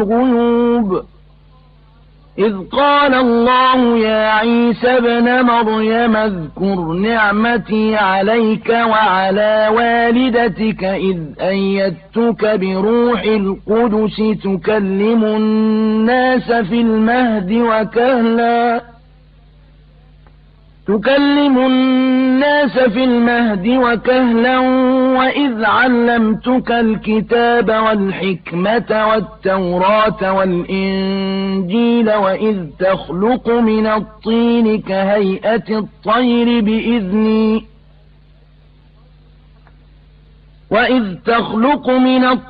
الغيوب إذ قال الله يا عيسى ابن مريم اذكر نعمتي عليك وعلى والدتك إذ أيدتك بروح القدس تكلم الناس في المهد وكهلا وإذ علمتك الكتاب والحكمة والتوراة والإنجيل وإذ تخلق من الطين كهيئة الطير بإذني